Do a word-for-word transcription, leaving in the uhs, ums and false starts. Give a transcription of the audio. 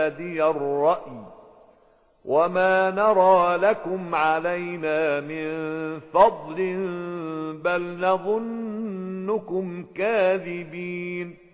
بادي الرأي وما نرى لكم علينا من فضل بل نظنكم كاذبين